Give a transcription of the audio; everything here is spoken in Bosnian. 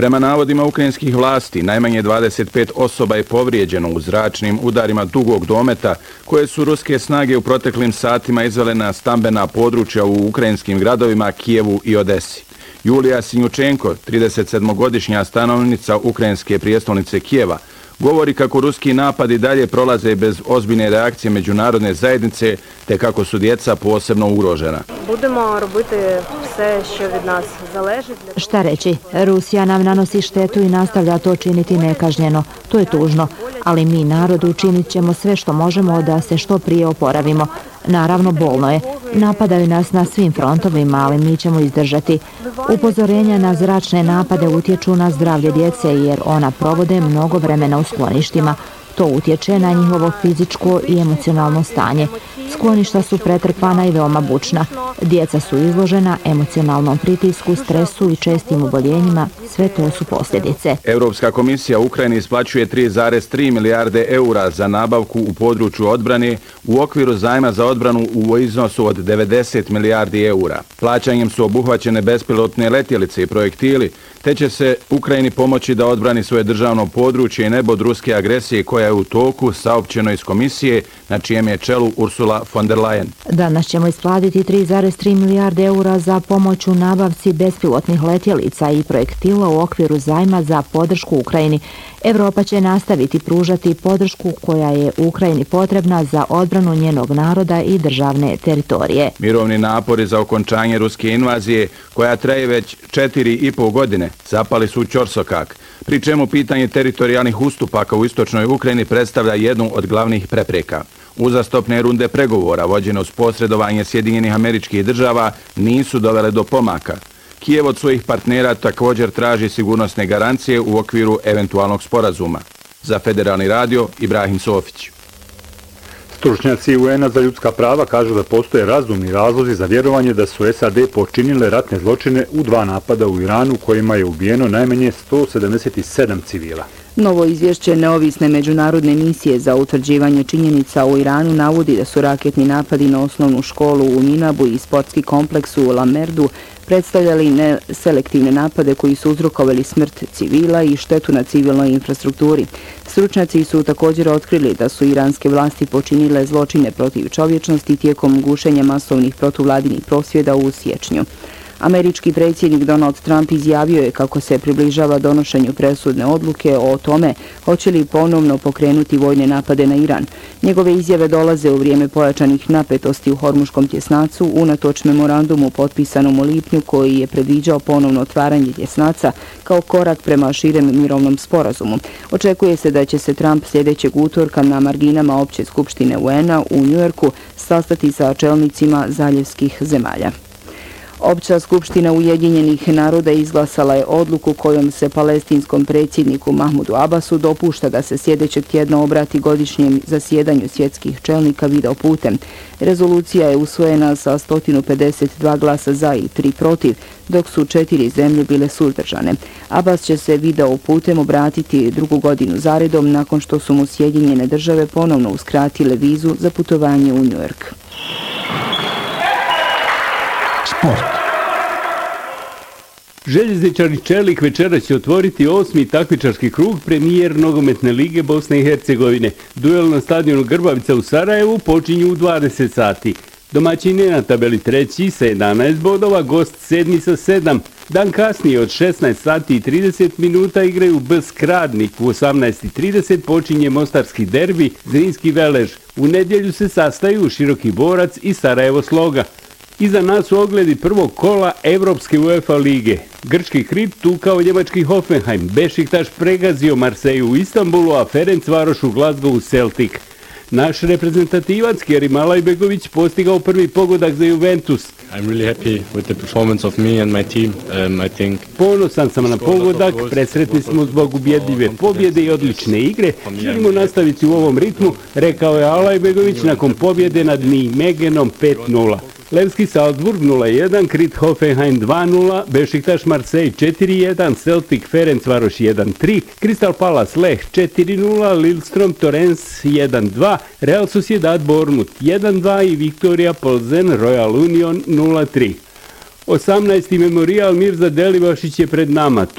Prema navodima ukrajinskih vlasti, najmanje 25 osoba je povrijeđeno u zračnim udarima dugog dometa koje su ruske snage u proteklim satima izvele na stambena područja u ukrajinskim gradovima Kijevu i Odesi. Julija Sinjučenko, 37-godišnja stanovnica ukrajinske prijestolnice Kijeva, govori kako ruski napadi dalje prolaze bez ozbiljne reakcije međunarodne zajednice, te kako su djeca posebno ugrožena. Budemo robiti sve što od nas zaleži. Šta reći, Rusija nam nanosi štetu i nastavlja to činiti nekažnjeno. To je tužno, ali mi narodu učinit ćemo sve što možemo da se što prije oporavimo. Naravno, bolno je. Napadaju nas na svim frontovima, ali mi ćemo izdržati. Upozorenja na zračne napade utječu na zdravlje djece jer ona provode mnogo vremena u skloništima. To utječe na njihovo fizičko i emocionalno stanje. Skloništa su pretrpana i veoma bučna. Djeca su izložena emocionalnom pritisku, stresu i čestim oboljenjima. Sve to su posljedice. Europska komisija Ukrajini isplaćuje 3,3 milijarde eura za nabavku u području odbrane u okviru zajma za odbranu u iznosu od 90 milijardi eura. Plaćanjem su obuhvaćene bespilotne letjelice i projektili, te će se Ukrajini pomoći da odbrani svoje državno područje i nebo od ruske agresije koja je u toku, saopćeno iz komisije na čijem je čelu Ursula von der Leyen. Danas ćemo isplatiti 3,3 milijarde eura za pomoć u nabavci bespilotnih letjelica i projektila u okviru zajma za podršku Ukrajini. Evropa će nastaviti pružati podršku koja je Ukrajini potrebna za odbranu njenog naroda i državne teritorije. Mirovni napori za okončanje ruske invazije, koja traje već 4,5 godine, zapali su u ćorsokak, pri čemu pitanje teritorijalnih ustupaka u istočnoj Ukrajini predstavlja jednu od glavnih prepreka. Uzastopne runde pregovora vođene uz posredovanje Sjedinjenih Američkih Država nisu dovele do pomaka. Kijev od svojih partnera također traži sigurnosne garancije u okviru eventualnog sporazuma. Za Federalni radio, Ibrahim Sofić. Stručnjaci UN-a za ljudska prava kažu da postoje razumni razlozi za vjerovanje da su SAD počinile ratne zločine u 2 napada u Iranu kojima je ubijeno najmanje 177 civila. Novo izvješće neovisne međunarodne misije za utvrđivanje činjenica u Iranu navodi da su raketni napadi na osnovnu školu u Minabu i sportski kompleks u Lamerdu predstavljali neselektivne napade koji su uzrokovali smrt civila i štetu na civilnoj infrastrukturi. Stručnjaci su također otkrili da su iranske vlasti počinile zločine protiv čovječnosti tijekom gušenja masovnih protuvladinih prosvjeda u siječnju. Američki predsjednik Donald Trump izjavio je kako se približava donošenju presudne odluke o tome hoće li ponovno pokrenuti vojne napade na Iran. Njegove izjave dolaze u vrijeme pojačanih napetosti u Hormuškom tjesnacu unatoč memorandumu potpisanom u lipnju koji je predviđao ponovno otvaranje tjesnaca kao korak prema širem mirovnom sporazumu. Očekuje se da će se Trump sljedećeg utorka na marginama Opće skupštine UN-a u Njujorku sastati sa čelnicima zaljevskih zemalja. Opća skupština Ujedinjenih naroda izglasala je odluku kojom se palestinskom predsjedniku Mahmudu Abbasu dopušta da se sljedećeg tjedna obrati godišnjem zasjedanju svjetskih čelnika video putem. Rezolucija je usvojena sa 152 glasa za i 3 protiv, dok su 4 zemlje bile suzdržane. Abbas će se video putem obratiti 2. godinu zaredom nakon što su mu Sjedinjene države ponovno uskratile vizu za putovanje u Njujork. Sport. Željezničarni Čelik večera će otvoriti 8. takmičarski krug premijer nogometne lige Bosne i Hercegovine. Duel na stadionu Grbavica u Sarajevu počinju u 20 sati. Domaćin je na tabeli 3. sa 11 bodova, gost 7. sa 7. Dan kasnije od 16 sati i 30 minuta igraju BS Kradnik. U 18:30 počinje mostarski derbi Zrinski Velež. U nedjelju se sastaju Široki Borac i Sarajevo Sloga. Iza nas su ogledi prvog kola Evropske UEFA lige. Grčki Krit tukao njemački Hoffenheim, Bešiktaš pregazio Marseju u Istanbulu, a Ferencvaroš u Glasgowu Celtic. Naš reprezentativac Kerim Alajbegović postigao prvi pogodak za Juventus. I'm really happy with the performance of me and my team. I think Ponosan sam na pogodak, presretni smo zbog ubjedljive pobjede i odlične igre. Želimo nastaviti u ovom ritmu, rekao je Alajbegović nakon pobjede nad Nijmegenom 5:0. Levski Salzburg 0:1, Krit Hoffenheim 2:0, Bešiktaš Marsej 4:1, Celtic Ferencvaroš 1:3, Crystal Palace Leh 4:0, Lillestrøm Torrens 1:2, Real Sociedad Bournemouth 1:2 i Viktoria Plzen Royal Union 0:3. 18. Memorijal Mirza Delibašić je pred nama.